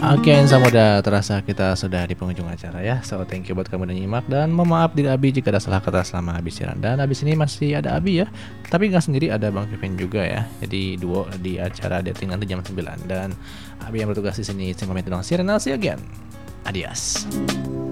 Oke, Insan Muda, terasa kita sudah di penghujung acara ya. So, thank you buat kamu udah nyimak. Dan mohon maaf diri Abi jika ada salah kata selama habis siaran. Dan habis ini masih ada Abi ya. Tapi nggak sendiri, ada Bang Kevin juga ya. Jadi duo di acara dating nanti jam 9. Dan Abi yang bertugas di sini. Terima kasih doang siaran. See you again. Adios.